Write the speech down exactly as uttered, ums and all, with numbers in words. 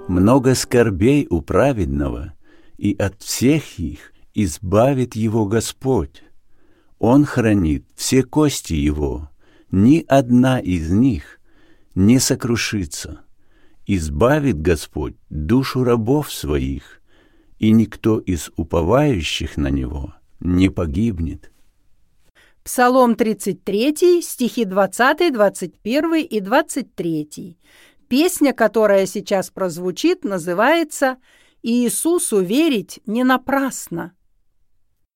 Много скорбей у праведного, и от всех их избавит его Господь. Он хранит все кости его, ни одна из них не сокрушится. Избавит Господь душу рабов своих, и никто из уповающих на Него не погибнет. Псалом тридцать три, стихи двадцать, двадцать один и двадцать три. Песня, которая сейчас прозвучит, называется «Иисусу верить не напрасно».